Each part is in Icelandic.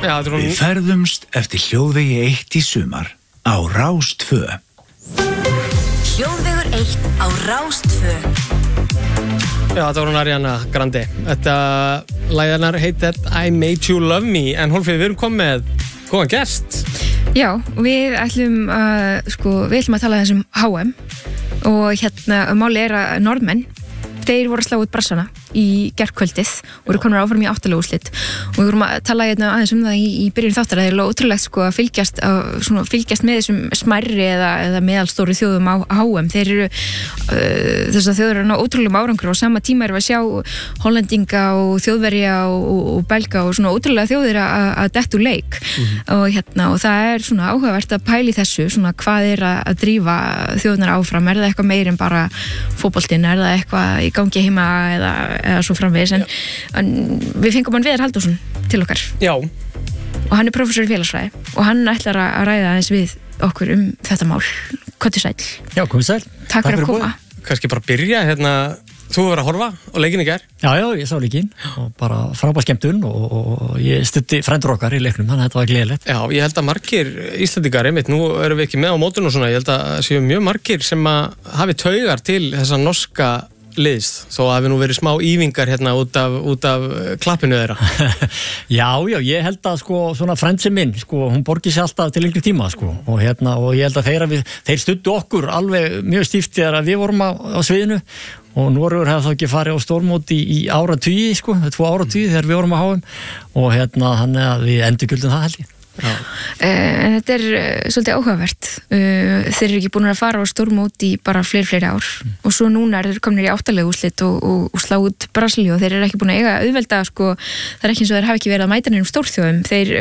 Við ferðumst eftir hljóðvegi 1 í sumar á Rás 2. Hljóðvegur 1 á Rás 2. Já, þetta var hún Ariana Grande. Þetta lagið heitir I Made You Love Me. En Hólmfríður, við erum komið með góðan gest. Já, við ætlum að tala þessum HM og máli að Norðmenn, þeir voru að slá út brassana í gærkvöldið og voru komin áfram í 8 úrslit og við vorum að tala aðeins það í byrjun þáttar að það er ótrúlegt að fylgjast með þessum smærri eða meðalstóru þjóðum á HM. Þeir eru þessar þjóður eru ótrúlega árangur og á sama tíma erum við að sjá Hollendinga og Þjóðverja og Belga og svona ótrúlega þjóðir að detta úr leik og það er svona áhugavert að pæla í þessu svona hvað er að drífa þjóðunar áfram, er það eitthvað meir en bara fótboltinn, er það eitthvað í gangi heima eða svo framvegis en við fengum hann Viðar Halldórsson til okkar. Já. Og hann er prófessor í félagsfræði og hann ætlar að ræða aðeins við okkur þetta mál. Komdu sæll. Já, komdu sæll. Takk fyrir að koma. Kannski bara byrja þú hefur verið að horfa á leikinn í gær. Já, ég sá leikinn og bara frábær skemmtun og ég studdi frændur okkar í leiknum, þannig að þetta var gleðilegt. Já, ég held að margir Íslendingar nú erum við ekki með á mótun og svona, ég held að séu mjög margir sem að hafi taugar til þessa norska liðs, þó að hafi nú verið smá ívingar út af klappinu þeirra. Já, ég held að svona frendsi minn, hún borgir sér alltaf til lengri tíma, og ég held að þeir studdu okkur alveg mjög stíft þegar við vorum á sviðinu og Noregur hefði þá ekki farið á stórmóti í áratugi, 2 áratugi þegar við vorum á HM og þannig að við endurgjöldum það held ég. En þetta er svolítið áhugavert. Þeir eru ekki búin að fara á stórmót í bara fleiri ár og svo núna eru þeir komnir í 8 úrslit og slá út Brasilíu og þeir eru ekki búin að eiga auðvelda það er ekki eins og þeir hafa ekki verið að mæta neinum stórþjóðum. Þeir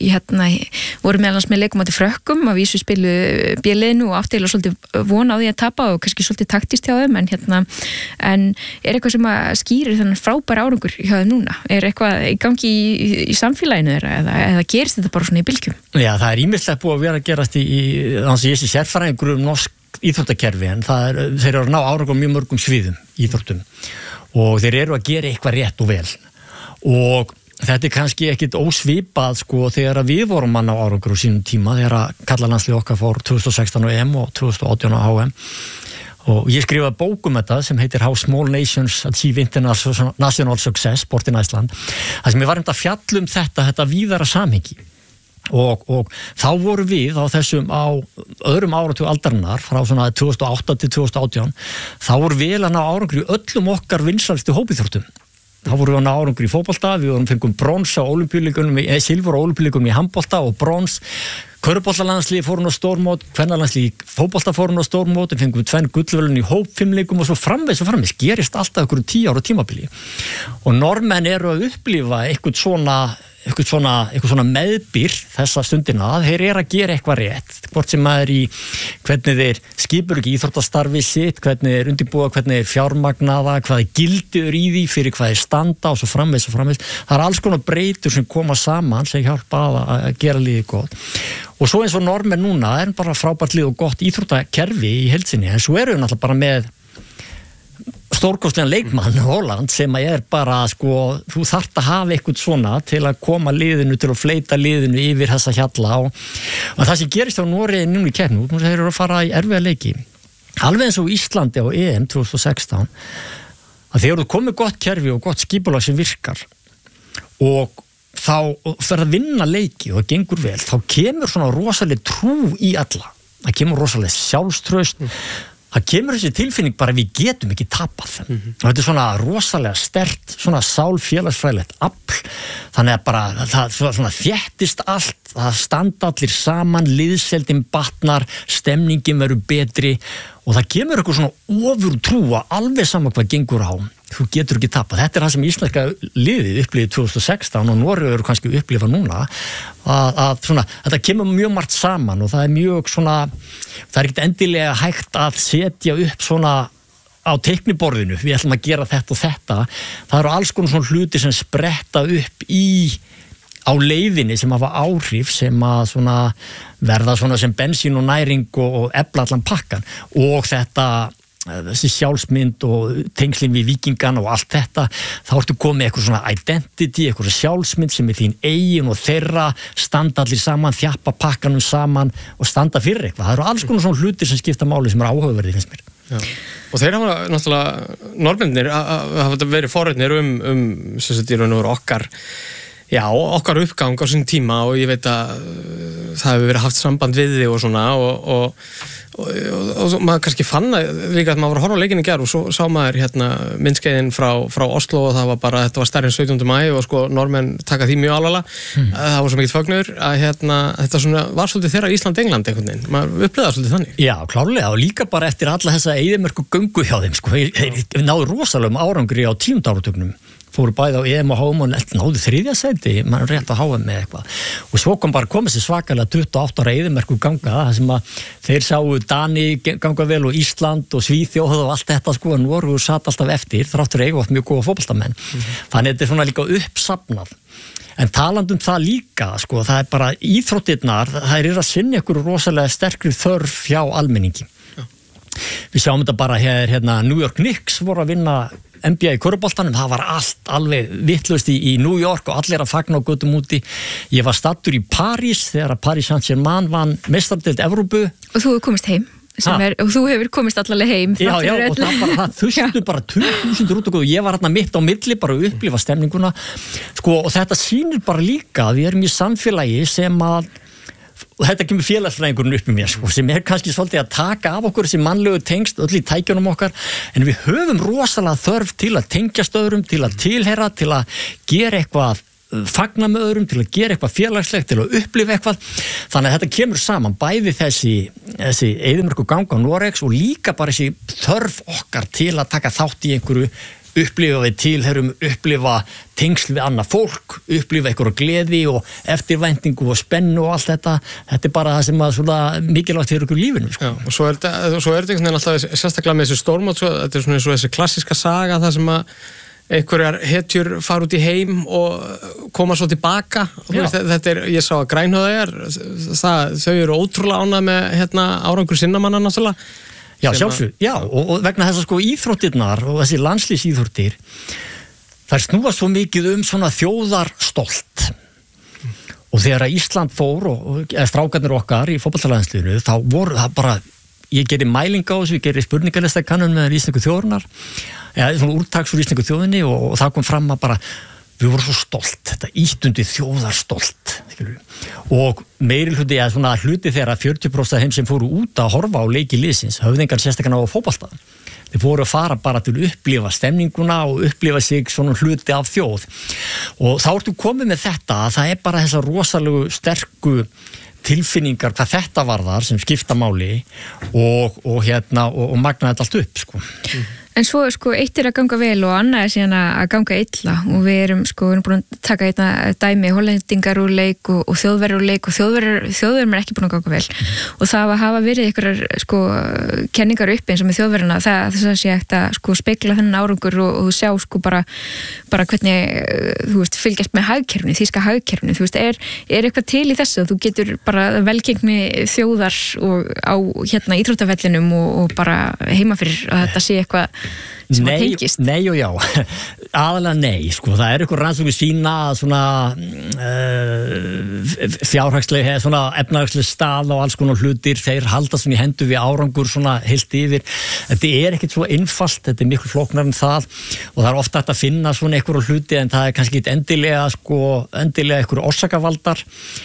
voru meðal annars með leikum átti Frökkum að vísu spilu B-liðinu og áttu eiginlega svolítið von á því að tapa og kannski svolítið taktist hjá þeim en er eitthvað sem að skýrir þannig frábæra árangur hjá þeim núna? Er eitthvað í gangi í samfélaginu þeirra eða gerist þetta bara svona í bylgjum? Já, það er ýmislegt búið að vera að gerast þannig að ég sé sérfræðingur norsk íþróttakerfi en þeir eru að ná árangur mjög mörgum sviðum íþróttum og þeir eru að gera eitthvað rétt og vel og þetta er kannski ekkit ósvipað þegar við vorum að ná árangur á sínum tíma þegar karlalandslið okkar fór 2016 á EM og 2018 á HM og ég skrifaði bók þetta sem heitir How Small Nations Achieve International Success Sport in Iceland þar sem ég var að fjalla þetta víðara samhengi og þá voru við á þessum á öðrum áratug aldarinnar frá svona 2008 til 2018 þá voru við að ná árangur í öllum okkar vinsælstu hópíþróttum. Þá voru við að ná árangur í fótbolta, við fengum brons á ólympíuleikunum, silfur á ólympíuleikunum í handbolta og brons. Körfuboltalandslið fóru á stórmót, kvennalandslið í fótbolta fóru á stórmót, við fengum 2 gullverðlaun í hópfimleikum og svo framvegis gerist alltaf ykkur 10 ára tímabili. Og Norðmenn eru að upplifa eitthvað svona meðbyr þessa stundina að þeir eru að gera eitthvað rétt, hvort sem maður í hvernig þeir skipur ekki íþróttastarfi sitt, hvernig þeir undirbúa, hvernig þeir fjármagnaða, hvað er gildur í því fyrir hvað þeir standa og svo framvegis. Það er alls konar breytur sem koma saman sem hjálpa að gera liðið gott. Og svo eins og Norðmenn núna er bara frábært lið og gott íþróttakerfi í heildsinni, en svo eru við náttúrulega bara með stórkostlegan leikmann Holland sem er bara þú þarft að hafa eitthvað svona til að koma liðinu til að fleyta liðinu yfir þessa hjalla og það sem gerist á Noregi núna í keppni, þeir eru að fara í erfiða leiki alveg eins og Íslandi á EM 2016 að þeir eru komið gott kerfi og gott skipulag sem virkar og þá fer að vinna leiki og það gengur vel, þá kemur svona rosaleg trú í alla, það kemur rosaleg sjálfstraust það kemur þessi tilfinning bara við getum ekki tapað og þetta er svona rosalega sterkt svona sálfélagsfræðilegt afl þannig að bara það svona þéttist allt, það standa allir saman liðseldin batnar, stemningin verður betri og það kemur eitthvað svona ofurtrúa alveg saman hvað gengur á þú getur ekki tapað, þetta er það sem íslenska liðið upplifið 2016 og Noregur eru kannski upplifað núna að svona, þetta kemur mjög margt saman og það er mjög svona það er ekkert endilega hægt að setja upp svona á teikniborðinu, við ætlum að gera þetta og þetta, það eru alls konar svona hluti sem spretta upp á leiðinni sem hafa áhrif sem að svona verða svona sem bensín og næring og efla allan pakkan og þetta þessi sjálfsmynd og tengslin við víkingan og allt þetta, þá ertu komið eitthvað svona identity, eitthvað sjálfsmynd sem er þín eigin og þeirra, standa allir saman, þjappa pakkanum saman og standa fyrir eitthvað. Það eru alls konar svona hlutir sem skipta máli sem er áhugaverði, finnst mér. Já. Og þeir hafa náttúrulega, Norðmennir hafa verið forréttnir sem sagt í raun og veru okkar uppgang á sín tíma og ég veit að það hefur verið haft samband við þig og svona og maður kannski fann líka að maður var að horfa á leikinn í gær og svo sá maður myndskeiðin frá Oslo og það var bara, þetta var stærri en 17. maí og sko Norðmenn taka því mjög alvarlega, það var svo mikið fögnuður að þetta svona var svolítið þeirra Ísland-England einhvern veginn, maður upplifði það svolítið þannig. Já, klárlega og líka bara eftir alla þessa eyðimerku göngu hjá þeim sko, þeir náðu rosalegum árangri á 10. áratugnum. Fóru bæði á EM og HM og náðu 3. sæti, mann rétt á HM með eitthvað og svo komið sér svakalega 28 ára eyðimerkur ganga, það sem að þeir sáu Dani ganga vel og Ísland og Svíþjóð og allt þetta sko, en Noregur satt alltaf eftir, þráttur eiga oft mjög góða fótboltamenn, þannig þetta er svona líka uppsafnað, en talandum það líka, sko, það er bara íþróttirnar, það er að sinna ykkur rosalega sterkri þörf hjá almenningi. Við sjáum þetta bara New York Knicks voru að vinna NBA í körfuboltanum, það var allt alveg vitlaust í New York og allir að fagna á götum úti. Ég var staddur í París þegar að Paris Saint-Germain vann meistaradeild Evrópu. Og þú hefur komist heim, og þú hefur komist allavega heim. Já, og það þustu bara 20.000 út og ég var mitt á milli bara að upplifa stemninguna. Sko, og þetta sýnir bara líka að við erum í samfélagi sem að og þetta kemur félagsfræðingurinn upp með mér sko, sem er kannski svolítið að taka af okkur þessi mannlegu tengst, öll í tækjunum okkar en við höfum rosalega þörf til að tengjast öðrum, til að tilheyra, til að gera eitthvað fagna með öðrum, til að gera eitthvað félagslegt, til að upplifa eitthvað, þannig að þetta kemur saman bæði þessi eyðimerku ganga á Noregs og líka bara þessi þörf okkar til að taka þátt í einhverju, upplifa við tilherum, upplifa tengsl við annað fólk, upplifa einhverju gleði og eftirvæntingu og spennu og allt þetta er bara það sem að svona mikilvægt fyrir ykkur lífinu sko. Já, og svo er þetta einhvern veginn alltaf sérstaklega með þessi stórmót, þetta er svona eins og þessi klassíska saga það sem að einhverjar hetjur fara út í heim og koma svo tilbaka þetta er, ég sá að Grænhöfðaeyjar þau eru ótrúlega ánægð með árangur sinnamanna náttúrulega. Já, sjálfsög, já, og vegna þess að sko íþróttirnar og þessi landslýsíþróttir þær snúa svo mikið svona þjóðarstolt og þegar að Ísland fór og strákarnir okkar í fótboltalandsliðinu þá voru það bara, ég gerði mælinga á þessu, ég gerði spurningarlistakannun með íslensku þjóðurnar svona úrtaks úr íslensku þjóðinni og það kom fram að bara við vorum svo stolt, þetta ítundi þjóðarstolt og meiri hluti eða svona hluti þegar 40% af þeim sem fóru út að horfa á leiki liðsins höfðu engan sérstaklega á fótbolta þeir fóru að fara bara til að upplifa stemninguna og upplifa sig svona hluti af þjóð og þá ertu komið með þetta að það er bara þessa rosalegu sterku tilfinningar hvað þetta varðar sem skipta máli og magna þetta allt upp sko. En svo sko eitt er að ganga vel og annað er síðan að ganga illa og við erum búin að taka dæmi hollendingar úr leik og þjóðverjar úr leik og þjóðverjar er ekki búin að ganga vel og það hafa verið einhverjar sko kenningar uppi eins og með þjóðverjarna það sé ekkert að sko spegla þennan árangur og þú sjá sko bara hvernig þú veist fylgjast með hagkerfinu, þýska hagkerfinu þú veist er eitthvað til í þessu þú getur bara velgengni þjóðar og á íþróttavellinum og bara heima fyrir að þetta sé eitthvað Nei og já aðalega nei, sko, það er eitthvað rannsóknir sína svona fjárhagsleg svona efnahagsleg stað og alls konar hlutir þeir halda svona í hendu við árangur svona heilt yfir, þetta er ekkert svo einfalt, þetta er miklu flóknar en það og það er ofta hægt að finna svona einhverju hluti en það er kannski endilega einhverju orsakavaldar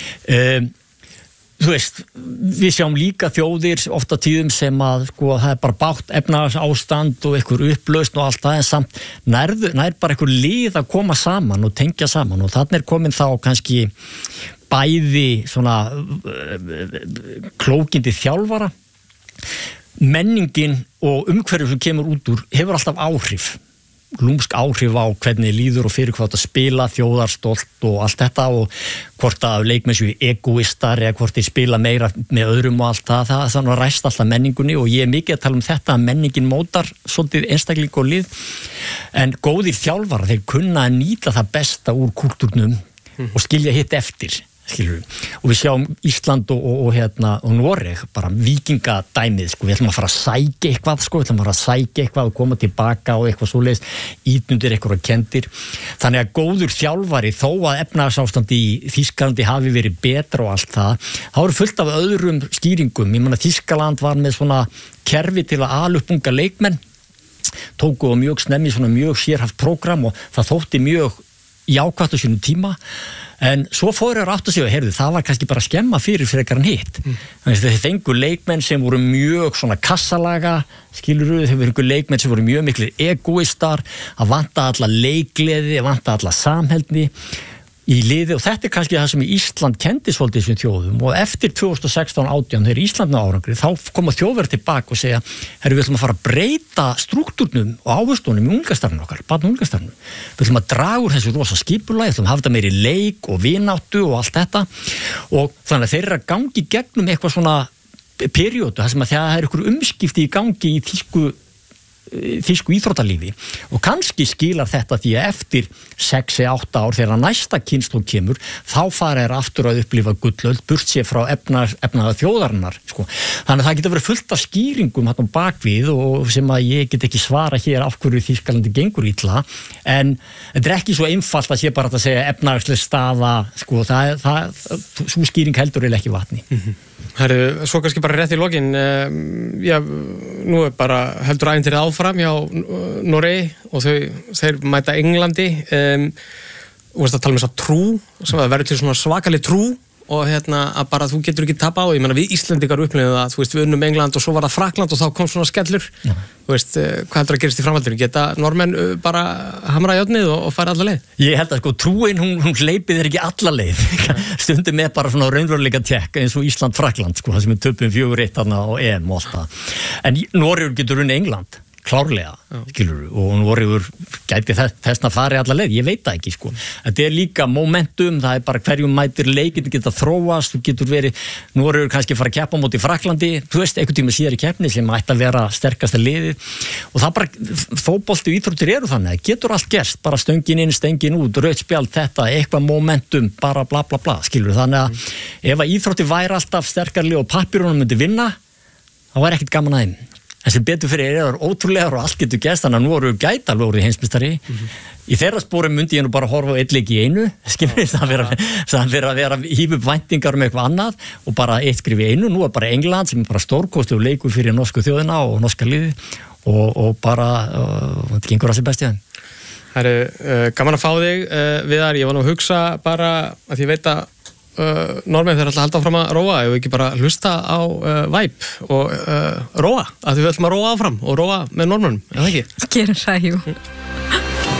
þú veist, við sjáum líka þjóðir ofta tíðum sem að sko það er bara bátt efnahagsástand og einhver upplausn og allt það en samt nær bara einhver lið að koma saman og tengja saman og þarna er komin þá kannski bæði svona klókindi þjálfara menningin og umhverfið sem kemur út úr hefur alltaf áhrif lúmsk áhrif á hvernig líður og fyrir hvað að spila, þjóðarstolt og allt þetta og hvort að leikmenn séu egoistar eða hvort þeir spila meira með öðrum og allt það þannig að ræst alltaf menningunni og ég er mikið að tala um þetta að menningin mótar svolítið einstakling og lið en góðir þjálfarar þeir kunna að nýta það besta úr kúltúrnum og skilja hitt eftir skilur og við sjáum Ísland og Noreg bara víkingadæmið, sko, við ætlum að fara að sækja eitthvað, sko, við ætlum að fara að sækja eitthvað og koma tilbaka og eitthvað svoleiðis, ítundir eitthvað kendir, þannig að góður þjálfari þó að efnahagsástandi í Þýskalandi hafi verið betra og allt það, þá eru fullt af öðrum skýringum, ég meina Þýskaland var með svona kerfi til að ala upp unga leikmenn, tóku og mjög snemmi svona mjög sérhaft prógram og það þótti mjög jákvætt á sínum tíma, en svo fóru átt að segja, heyrðu, það var kannski bara skemma fyrir frekar en hitt. Þeir fengu leikmenn sem voru mjög svona kassalaga, skilurðu, þeir fengu leikmenn sem voru mjög miklir egoistar, að vanta alla leikgleði, að vanta alla samheldni í liði og þetta kannski það sem Ísland kendi svolítið þessum þjóðum og eftir 2016-18 þegar Ísland ná árangri þá koma þjóðverð tilbaka og segja herru við ætlum að fara að breyta struktúrnum og áherslunum í ungastarfinu okkar, barn- og ungastarfinu við ætlum að draga úr þessu rosa skipulagi, ætlum að hafa þetta meiri leik og vináttu og allt þetta og þannig að þeir eru að gangi gegnum eitthvað svona periódu, það sem að það er ykkur umskipti í gangi í þýsku íþróttalífi og kannski skilar þetta því að eftir 6-8 ár þegar næsta kynslóð kemur þá fara þeir aftur að upplifa gullöld burt sér frá efnaða þjóðarinnar sko. Þannig að það getur verið fullt af skýringum hérna bakvið og sem að ég get ekki svara hér af hverju Þýskalandi gengur illa en þetta er ekki svo einfalt að sé bara að segja efnahagsleg staða sko, svo skýring heldur eða ekki vatni. Herru, svo kannski bara rétt í lokin já, nú er bara heldur ævintýrið áfram hjá Noregi og þeir mæta Englandi og veist að tala um þess að trú sem að verður til svona svakalig trú og að bara þú getur ekki tapa á ég meina við Íslendingar upplifum það, þú veist við unnum England og svo var það Frakkland og þá kom svona skellur þú veist, hvað heldur að gerast í framhaldinu geta Normenn bara hamra járnið og fara alla leið? Ég held að sko trúin hún hleypir þér ekki alla leið stundum er bara svona raunveruleika tekk eins og Ísland-Frakkland sko, það sem er töpum 4-1 þarna á EM og allt það en Noregur getur unnið England klárlega, skilur og Noregur gæti þessna farið alla leið, ég veit það ekki sko, þetta er líka momentum, það er bara hverjum mætir leikinn geta þróast, þú getur verið Noregur kannski fara að keppa á móti Frakklandi þú veist, einhvern tíma síðar í keppni sem ætti að vera sterkasta liðið og það bara fótbolti og íþróttir eru þannig, getur allt gerst, bara stöngin inn, stöngin út rautt spjald þetta, eitthvað momentum bara bla bla bla, skilur, þannig að ef að íþróttir væri alltaf sterkarli og pappírunum myndi vinna, þá væri ekkert gaman að þeim en sem betur fyrir er ótrúlegar og allt getur gerst þannig að nú eru gæta alveg orðið heimsmeistari í þeirra spórum myndi ég nú bara horfa á einn leik í einu skilur það fyrir að vera híf upp væntingar eitthvað annað og bara eitt skrif í einu nú er bara England sem er bara stórkostlegur leikur fyrir norsku þjóðina og norska liði og bara þetta gengur að sér best í þeim. Herru, gaman að fá þig Viðar, ég var nú að hugsa bara að ég veit að Normenn þeir alltaf halda áfram að róa ef við ekki bara hlusta á Vibe og róa, að við ætlum að róa áfram og róa með Normennum, eða ekki? Gerum það, jú